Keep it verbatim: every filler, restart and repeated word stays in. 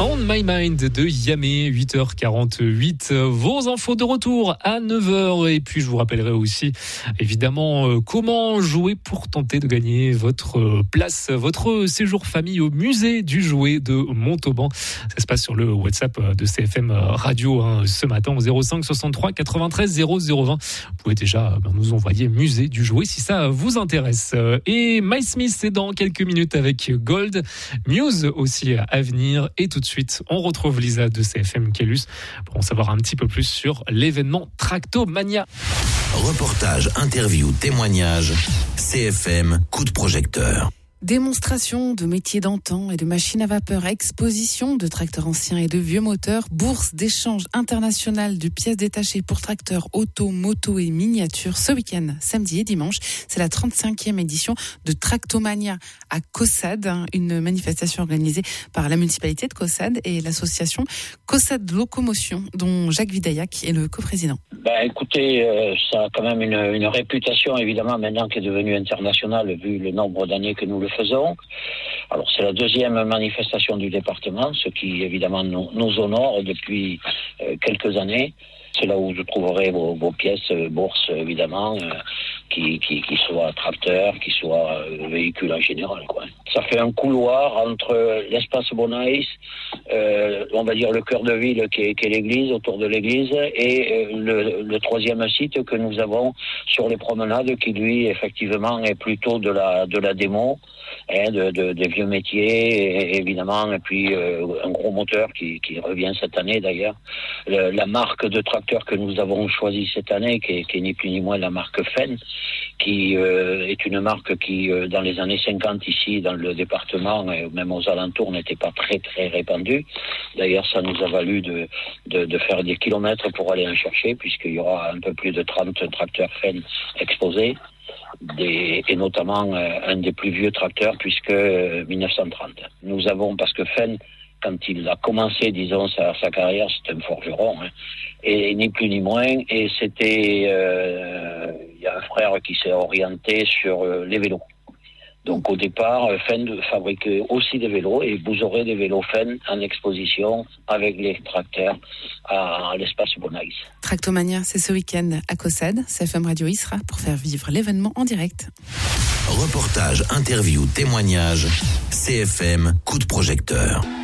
On My Mind de Yamé, huit heures quarante-huit. Vos infos de retour à neuf heures. Et puis, je vous rappellerai aussi, évidemment, euh, comment jouer pour tenter de gagner votre place, votre séjour famille au musée du jouet de Montauban. Ça se passe sur le WhatsApp de C F M Radio hein, ce matin au zéro cinq soixante-trois quatre-vingt-treize zéro zéro vingt. Vous pouvez déjà ben, nous envoyer musée du jouet si ça vous intéresse. Et My Smith, c'est dans quelques minutes avec Gold. Muse aussi à venir. Et tout de suite, on retrouve Lisa de C F M Kélus pour en savoir un petit peu plus sur l'événement Tractomania. Reportage, interview, témoignage, C F M, coup de projecteur. Démonstration de métiers d'antan et de machines à vapeur, exposition de tracteurs anciens et de vieux moteurs, bourse d'échange internationale de pièces détachées pour tracteurs, auto, moto et miniatures. Ce week-end, samedi et dimanche, c'est la trente-cinquième édition de Tractomania à Caussade, une manifestation organisée par la municipalité de Caussade et l'association Caussade Locomotion, dont Jacques Vidaillac est le coprésident. Ben, écoutez, euh, ça a quand même une, une réputation, évidemment, maintenant qui est devenue internationale, vu le nombre d'années que nous le faisons. Alors, c'est la deuxième manifestation du département, ce qui, évidemment, nous, nous honore depuis euh, quelques années. C'est là où vous trouverez vos, vos pièces, euh, bourses, évidemment, euh, qui, qui, qui soient tracteurs, qui soient euh, véhicules en général, quoi. Ça fait un couloir entre l'espace Bonaïs, euh, on va dire le cœur de ville qui est, qui est l'église, autour de l'église, et euh, le, le troisième site que nous avons sur les promenades, qui lui, effectivement, est plutôt de la, de la démo, hein, de, de, des vieux métiers, et, évidemment, et puis euh, un gros moteur qui, qui revient cette année, d'ailleurs. Le, la marque de tracteur que nous avons choisie cette année, qui est, qui est ni plus ni moins la marque Fenn, qui euh, est une marque qui, euh, dans les années cinquante, ici, dans le département, et même aux alentours, n'était pas très, très répandue. D'ailleurs, ça nous a valu de, de, de faire des kilomètres pour aller en chercher, puisqu'il y aura un peu plus de trente tracteurs Fenn exposés, des, et notamment euh, un des plus vieux tracteurs, puisque euh, dix-neuf cent trente. Nous avons, parce que Fenn, quand il a commencé, disons, sa, sa carrière, c'était un forgeron, hein, et ni plus ni moins, et c'était, euh, il y a un frère qui s'est orienté sur euh, les vélos. Donc au départ, Fenn fabriquait aussi des vélos, et vous aurez des vélos Fenn en exposition avec les tracteurs à, à l'espace Bonaïs. Tractomania, c'est ce week-end à Caussade. C F M Radio y sera pour faire vivre l'événement en direct. Reportage, interview, témoignage, C F M, coup de projecteur.